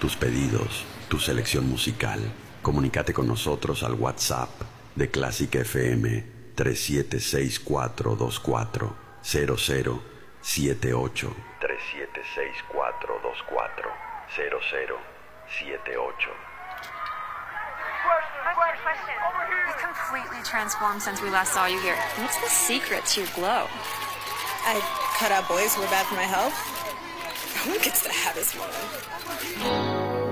tus pedidos, tu selección musical. Comunícate con nosotros al WhatsApp de Classic FM 3764240078. 3764240078. Question. You've completely transformed since we last saw you here. What's the secret to your glow? I cut out boys who are bad for my health. Who gets to have this moment?